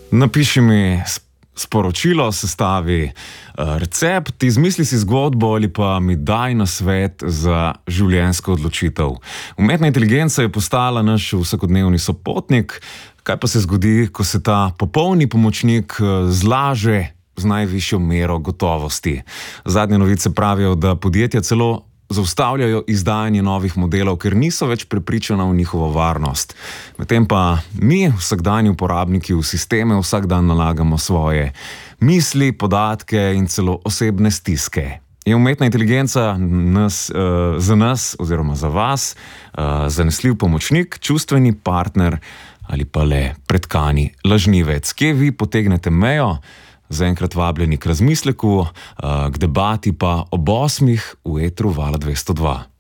Napiši mi sporočilo, sestavi recept, izmisli si zgodbo ali pa mi daj nasvet za življenjsko odločitev. Umetna inteligenca je postala naš vsakodnevni sopotnik. Kaj pa se zgodi, ko se ta popolni pomočnik zlaže z najvišjo mero gotovosti? Zadnje novice pravijo, da podjetja celo zaustavljajo izdajanje novih modelov, ker niso več prepričana v njihovo varnost. Medtem pa mi, vsakdanji uporabniki, v sisteme vsak dan nalagamo svoje misli, podatke in celo osebne stiske. Je umetna inteligenca za nas oziroma za vas zanesljiv pomočnik, čustveni partner ali pa le pretkani lažnivec? Kje vi potegnete mejo? Zaenkrat vabljeni k razmisleku, k debati pa ob 8 v etru Vala 202.